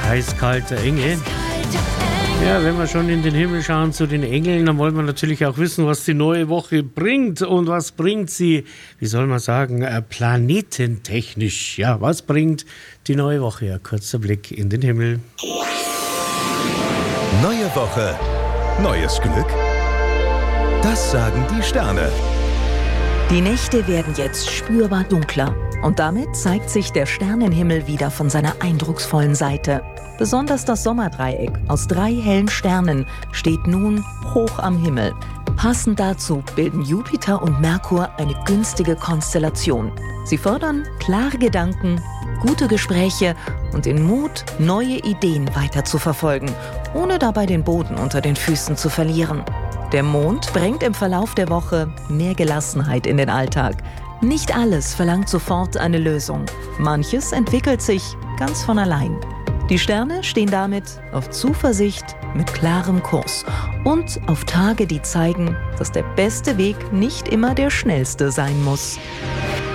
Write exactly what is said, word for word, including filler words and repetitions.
Eiskalte Enge. Ja, wenn wir schon in den Himmel schauen zu den Engeln, dann wollen wir natürlich auch wissen, was die neue Woche bringt. Und was bringt sie, wie soll man sagen, äh, planetentechnisch? Ja, was bringt die neue Woche? Ein kurzer Blick in den Himmel. Neue Woche, neues Glück? Das sagen die Sterne. Die Nächte werden jetzt spürbar dunkler. Und damit zeigt sich der Sternenhimmel wieder von seiner eindrucksvollen Seite. Besonders das Sommerdreieck aus drei hellen Sternen steht nun hoch am Himmel. Passend dazu bilden Jupiter und Merkur eine günstige Konstellation. Sie fördern klare Gedanken, gute Gespräche und den Mut, neue Ideen weiter zu verfolgen, ohne dabei den Boden unter den Füßen zu verlieren. Der Mond bringt im Verlauf der Woche mehr Gelassenheit in den Alltag. Nicht alles verlangt sofort eine Lösung. Manches entwickelt sich ganz von allein. Die Sterne stehen damit auf Zuversicht mit klarem Kurs und auf Tage, die zeigen, dass der beste Weg nicht immer der schnellste sein muss.